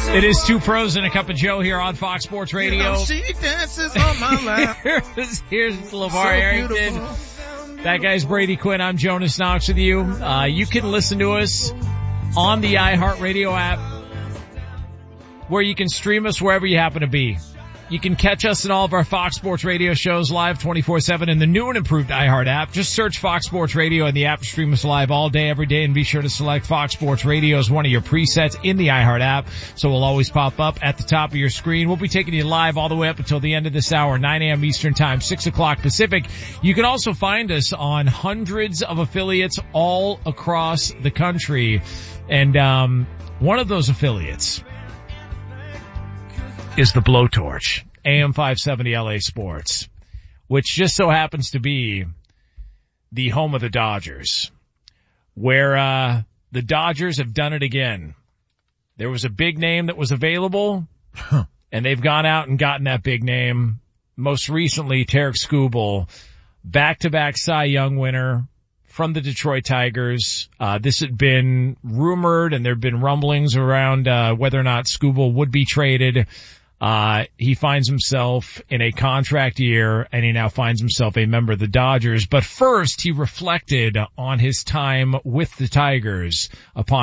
It is Two Pros and a Cup of Joe here on Fox Sports Radio. You know, she dances on my lap. Here's LeVar Arrington. That guy's Brady Quinn. I'm Jonas Knox with you. You can listen to us on the iHeartRadio app, where you can stream us wherever you happen to be. You can catch us in all of our Fox Sports Radio shows live 24/7 in the new and improved iHeart app. Just search Fox Sports Radio in the app, stream us live all day, every day, and be sure to select Fox Sports Radio as one of your presets in the iHeart app, so we'll always pop up at the top of your screen. We'll be taking you live all the way up until the end of this hour, 9 a.m. Eastern Time, 6 o'clock Pacific. You can also find us on hundreds of affiliates all across the country, and one of those affiliates is the Blowtorch, AM 570 LA Sports, which just so happens to be the home of the Dodgers, where the Dodgers have done it again. There was a big name that was available, and they've gone out and gotten that big name. Most recently, Tarik Skubal, back-to-back Cy Young winner from the Detroit Tigers. This had been rumored, and there had been rumblings around whether or not Skubal would be traded. He finds himself in a contract year, and he now finds himself a member of the Dodgers. But first, he reflected on his time with the Tigers upon